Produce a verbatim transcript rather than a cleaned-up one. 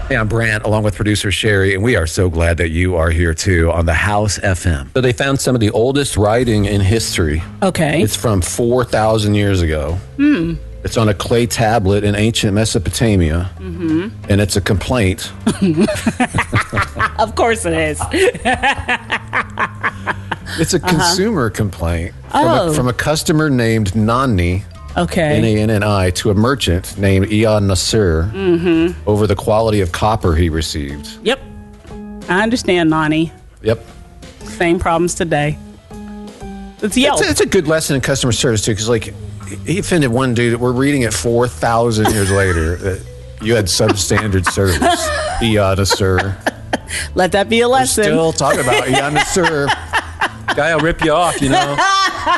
Hey, I'm Brant, along with producer Sherry, and we are so glad that you are here too on the House F M. So they found some of the oldest writing in history. Okay. It's from four thousand years ago. Hmm. It's on a clay tablet in ancient Mesopotamia, Mm-hmm. and it's a complaint. Of course it is. It's a Uh-huh. consumer complaint from, Oh. a, from a customer named Nanni, Okay. N A N N I, to a merchant named Ian Nasser Mm-hmm. over the quality of copper he received. Yep. I understand, Nani. Yep. Same problems today. It's Yelp. It's a, it's a good lesson in customer service, too, because, like, he offended one dude that we're reading it four thousand years later that you had substandard service. Ian Nasser. Let that be a lesson. Still talking about Ian Nasser. Guy will rip you off, you know.